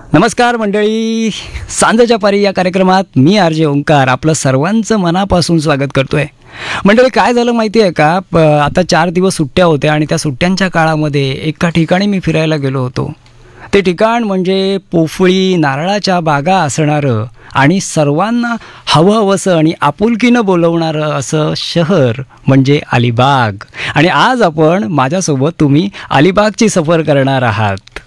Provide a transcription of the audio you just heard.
नमस्कार मंडळी, सांजेच्या पारी या कार्यक्रमात मी आर.जे. ओंकार आपलं सर्वांचं मनापासून स्वागत करतोय. मंडळी, काय झालं माहिती आहे का, आता 4 दिवस सुट्ट्या होत्या आणि त्या सुट्ट्यांच्या काळामध्ये एका ठिकाणी मी फिरायला गेलो होतो. ते ठिकाण म्हणजे पोफळी नारळाच्या बागा असणारं आणि सर्वांना हवंहवंसं आणि आपुलकीनं बोलवणारं असं शहर म्हणजे अलिबाग. आणि आज आपण माझ्यासोबत तुम्ही अलिबागची सफर करणार आहात.